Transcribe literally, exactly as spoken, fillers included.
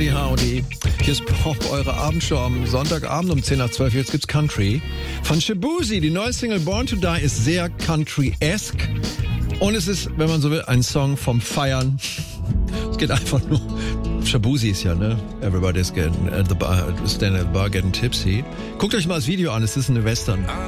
Howdy, howdy. Hier ist Pop, eure Abendshow am Sonntagabend um zehn nach zwölf. Jetzt gibt's Country. Von Shaboozey, die neue Single Born to Die ist sehr Country-esque. Und es ist, wenn man so will, ein Song vom Feiern. Es geht einfach nur... Shaboozey ist ja, ne? Everybody's getting at the bar, standing at the bar, getting tipsy. Guckt euch mal das Video an, es ist eine Western.